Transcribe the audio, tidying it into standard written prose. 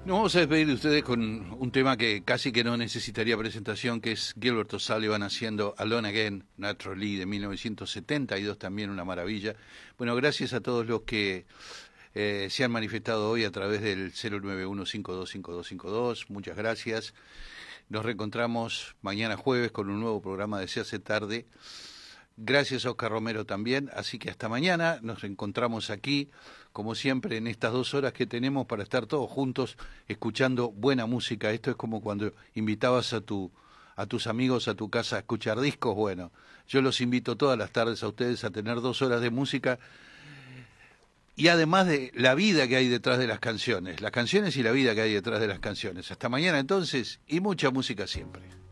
Nos vamos a despedir de ustedes con un tema que casi que no necesitaría presentación, que es Gilbert O'Sullivan haciendo Alone Again, Naturally, de 1972, también una maravilla. Bueno, gracias a todos los que se han manifestado hoy a través del 091-525252, muchas gracias. Nos reencontramos mañana jueves con un nuevo programa de Se hace tarde. Gracias a Oscar Romero también, así que hasta mañana nos reencontramos aquí, como siempre, en estas 2 horas que tenemos para estar todos juntos escuchando buena música. Esto es como cuando invitabas a tus amigos a tu casa a escuchar discos. Bueno, yo los invito todas las tardes a ustedes a tener 2 horas de música y además de la vida que hay detrás de las canciones y la vida que hay detrás de las canciones. Hasta mañana entonces, y mucha música siempre.